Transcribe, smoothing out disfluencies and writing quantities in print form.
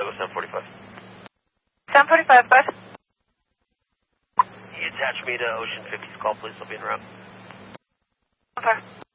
Douglas 745. 745, bud. He attached me to Ocean 50's call, please. I'll be en route. Okay.